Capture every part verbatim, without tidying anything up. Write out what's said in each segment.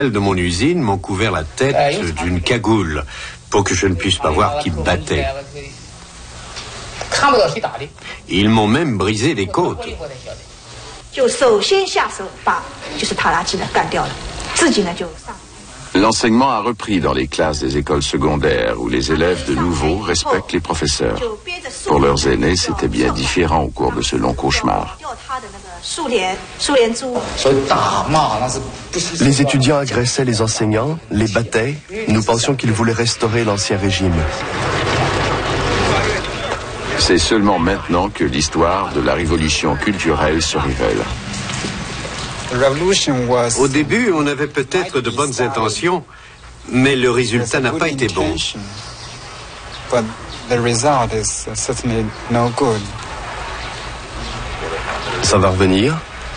de mon usine m'ont couvert la tête d'une cagoule pour que je ne puisse pas voir qui me battait. Ils m'ont même brisé les côtes. L'enseignement a repris dans les classes des écoles secondaires où les élèves de nouveau respectent les professeurs. Pour leurs aînés, c'était bien différent au cours de ce long cauchemar. Les étudiants agressaient les enseignants, les battaient. Nous pensions qu'ils voulaient restaurer l'ancien régime. C'est seulement maintenant que l'histoire de la révolution culturelle se révèle. Au début, on avait peut-être de bonnes intentions, mais le résultat n'a pas été bon. Ça va revenir?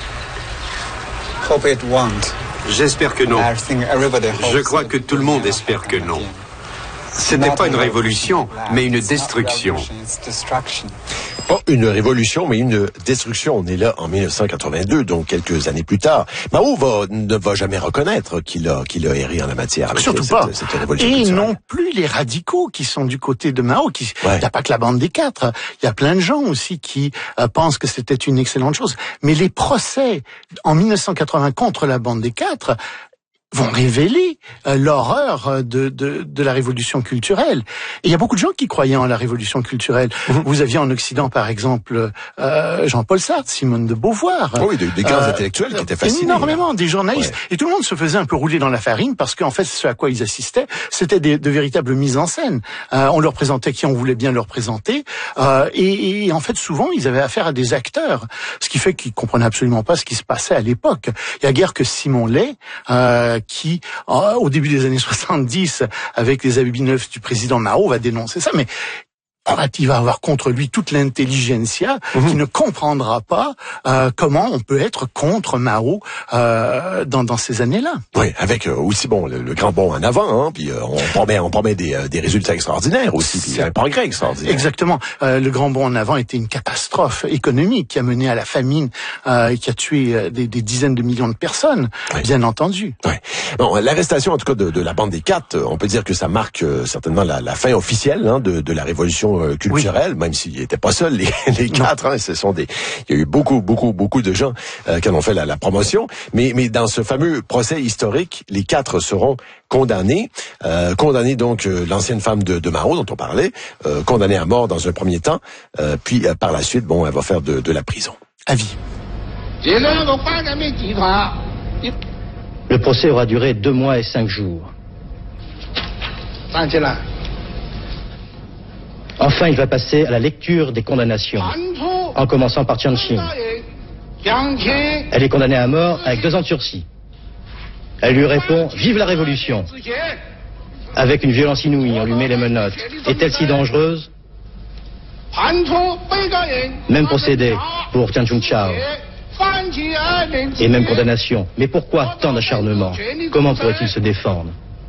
J'espère que non. Je crois que tout le monde espère que non. Ce n'est pas une révolution, mais une destruction. Pas une révolution, mais une destruction. On est là en mille neuf cent quatre-vingt-deux, donc quelques années plus tard. Mao va, ne va jamais reconnaître qu'il a, qu'il a erré en la matière. Avec Surtout cette, pas. Cette révolution Et culturelle. non plus les radicaux qui sont du côté de Mao. Il n'y Ouais. a pas que la bande des quatre. Il y a plein de gens aussi qui euh, pensent que c'était une excellente chose. Mais les procès en mille neuf cent quatre-vingts contre la bande des quatre vont révéler euh, l'horreur de, de, de la révolution culturelle. Et il y a beaucoup de gens qui croyaient en la révolution culturelle. Mm-hmm. Vous aviez en Occident, par exemple, euh, Jean-Paul Sartre, Simone de Beauvoir. Oh oui, des, des grands euh, intellectuels qui étaient fascinés. Énormément, là. des journalistes. Ouais. Et tout le monde se faisait un peu rouler dans la farine parce qu'en fait, ce à quoi ils assistaient, c'était des, de véritables mises en scène. Euh, on leur présentait qui on voulait bien leur présenter. Euh, et, et en fait, souvent, ils avaient affaire à des acteurs. Ce qui fait qu'ils comprenaient absolument pas ce qui se passait à l'époque. Il y a guère que Simon Lay, euh, qui, euh, au début des années soixante-dix, avec les habits neufs du président Mao, va dénoncer ça. Mais en fait, il va avoir contre lui toute l'intelligentsia mmh. qui ne comprendra pas euh, comment on peut être contre Mao euh, dans, dans ces années-là. Oui, avec euh, aussi bon le, le grand bond en avant, hein, puis euh, on promet on promet des, euh, des résultats extraordinaires aussi, puis un progrès extraordinaire. Exactement. Euh, le grand bond en avant était une catastrophe économique qui a mené à la famine euh, et qui a tué euh, des, des dizaines de millions de personnes, oui. bien entendu. Oui. Bon, l'arrestation en tout cas de, de la bande des quatre, on peut dire que ça marque euh, certainement la, la fin officielle hein, de, de la révolution culturelle, oui. même s'ils n'étaient pas seuls les, les quatre. Hein, ce sont des, il y a eu beaucoup, beaucoup, beaucoup de gens euh, qui en ont fait la, la promotion. Mais, mais dans ce fameux procès historique, les quatre seront condamnés. Euh, condamnés donc euh, l'ancienne femme de, de Mao dont on parlait, euh, condamnée à mort dans un premier temps, euh, puis euh, par la suite, bon, elle va faire de, de la prison. À vie. Le procès aura duré deux mois et cinq jours. Enfin, il va passer à la lecture des condamnations, en commençant par Jiang Qing. Elle est condamnée à mort avec deux ans de sursis. Elle lui répond « Vive la Révolution !» avec une violence inouïe, on lui met les menottes. Est-elle si dangereuse? Même procédé pour Tian Chao. Et même condamnation. Mais pourquoi tant d'acharnement? Comment pourrait-il se défendre?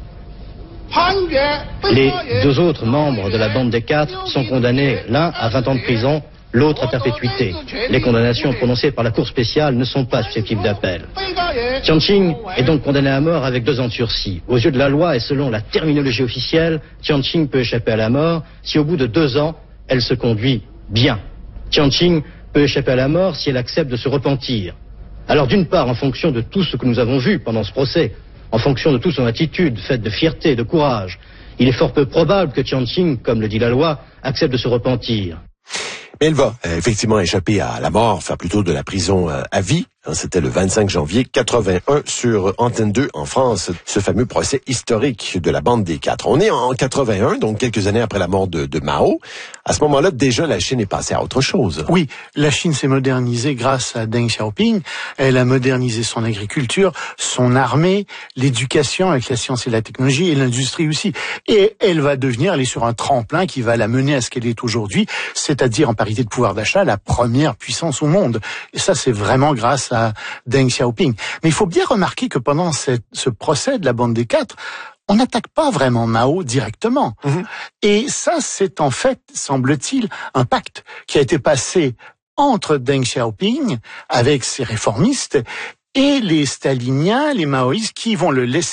Les deux autres membres de la bande des quatre sont condamnés, l'un à vingt ans de prison, l'autre à perpétuité. Les condamnations prononcées par la Cour spéciale ne sont pas susceptibles d'appel. Jiang Qing est donc condamné à mort avec deux ans de sursis. Aux yeux de la loi et selon la terminologie officielle, Jiang Qing peut échapper à la mort si au bout de deux ans, elle se conduit bien. Jiang Qing peut échapper à la mort si elle accepte de se repentir. Alors d'une part, en fonction de tout ce que nous avons vu pendant ce procès, en fonction de toute son attitude faite de fierté et de courage, il est fort peu probable que Jiang Qing, comme le dit la loi, accepte de se repentir. Mais elle va euh, effectivement échapper à la mort, faire plutôt de la prison euh, à vie. Hein, c'était le vingt-cinq janvier quatre-vingt-un sur Antenne deux en France, ce fameux procès historique de la bande des quatre. On est en quatre-vingt-un, donc quelques années après la mort de, de Mao. À ce moment-là, déjà, la Chine est passée à autre chose. Oui, la Chine s'est modernisée grâce à Deng Xiaoping. Elle a modernisé son agriculture, son armée, l'éducation avec la science et la technologie et l'industrie aussi. Et elle va devenir, elle est sur un tremplin qui va la mener à ce qu'elle est aujourd'hui, c'est-à-dire en parité de pouvoir d'achat, la première puissance au monde. Et ça, c'est vraiment grâce à Deng Xiaoping. Mais il faut bien remarquer que pendant cette, ce procès de la bande des quatre, on n'attaque pas vraiment Mao directement. Mmh. Et ça, c'est en fait, semble-t-il, un pacte qui a été passé entre Deng Xiaoping, avec ses réformistes, et les staliniens, les maoïstes, qui vont le laisser